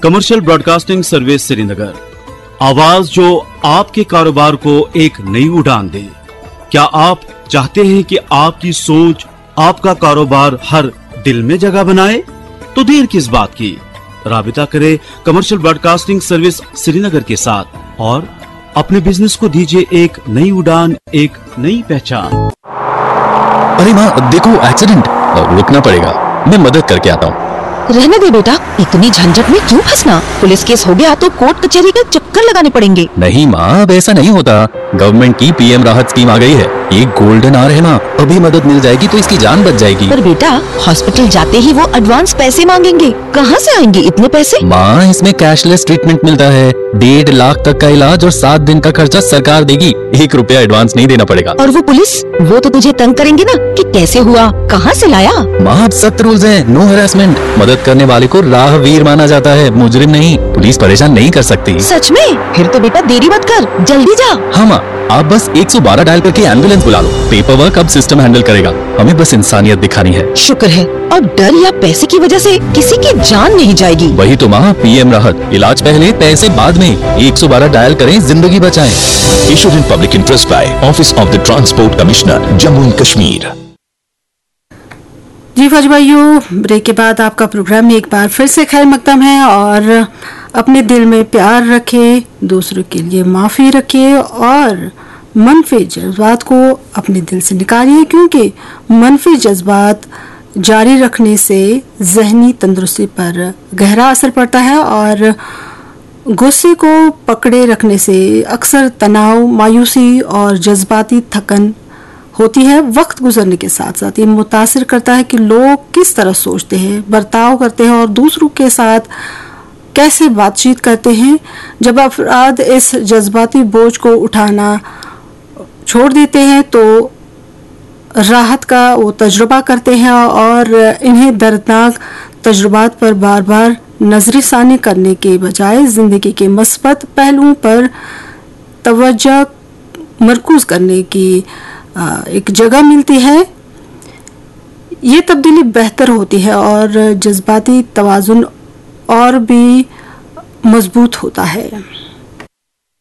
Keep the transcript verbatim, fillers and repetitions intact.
Commercial broadcasting service Srinagar, आवाज जो आपके कारोबार को एक नई उड़ान दे। क्या आप चाहते हैं कि आपकी सोच आपका कारोबार हर दिल में जगह बनाए? तो देर किस बात की, राबिता करें कमर्शियल ब्रॉडकास्टिंग सर्विस श्रीनगर के साथ और अपने बिजनेस को दीजिए एक नई उड़ान, एक नई पहचान। अरे माँ देखो एक्सीडेंट, रुकना पड़ेगा, मैं मदद करके आता हूँ। रहने दे बेटा, इतनी झंझट में क्यों फंसना? पुलिस केस हो गया तो कोर्ट कचहरी के चक्कर लगाने पड़ेंगे। नहीं माँ, अब ऐसा नहीं होता। गवर्नमेंट की पीएम राहत स्कीम आ गई है, ये गोल्डन आवर है माँ, अभी मदद मिल जाएगी तो इसकी जान बच जाएगी। पर बेटा, हॉस्पिटल जाते ही वो एडवांस पैसे मांगेंगे, कहाँ से आएंगे इतने पैसे? माँ इसमें कैशलेस ट्रीटमेंट मिलता है, डेढ़ लाख तक का इलाज और सात दिन का खर्चा सरकार देगी, एक रुपया एडवांस नहीं देना पड़ेगा। और वो पुलिस, वो तो तुझे तंग करेंगे ना कि कैसे हुआ, कहाँ से लाया? माँ अब सख्त रूल्स हैं, नो हैरेसमेंट, मदद करने वाले को राहवीर माना जाता है, मुजरिम नहीं। पुलिस परेशान नहीं कर सकती। सच में? फिर तो बेटा देरी मत कर, जल्दी जा। हाँ माँ, आप बस एक सौ बारह डायल करके एम्बुलेंस बुला लो, पेपर वर्क अब सिस्टम हैंडल करेगा, हमें बस इंसानियत दिखानी है। शुक्र है, अब डर या पैसे की वजह से किसी की जान नहीं जाएगी। वही तो माँ, पीएम राहत, इलाज पहले पैसे बाद में, एक सौ बारह डायल करें, जिंदगी बचाएं। Issued in public interest by Office of the Transport Commissioner, Jammu and Kashmir। जी फौज भाइयों, ब्रेक के बाद आपका प्रोग्राम में एक बार फिर से खैर मकदम है। और अपने दिल में प्यार रखें, दूसरों के लिए माफ़ी रखें और मनफी जज्बात को अपने दिल से निकालिए, क्योंकि मनफी जज्बात जारी रखने से जहनी तंदुरुस्ती पर गहरा असर पड़ता है और गुस्से को पकड़े रखने से अक्सर तनाव, मायूसी और जज्बाती थकन होती है। वक्त गुजरने के साथ साथ ये मुतासिर करता है कि लोग किस तरह सोचते हैं, बर्ताव करते हैं और दूसरों के साथ कैसे बातचीत करते हैं। जब अफराद इस जज्बाती बोझ को उठाना छोड़ देते हैं तो राहत का वो तजुर्बा करते हैं और इन्हें दर्दनाक तजुर्बात पर बार बार नजरसानी करने के बजाय जिंदगी के मस्बत पहलुओं पर तवज्जो मरकूज करने की एक जगह मिलती है। ये तब्दीली बेहतर होती है और जज्बाती तवाज़ुन और भी मजबूत होता है।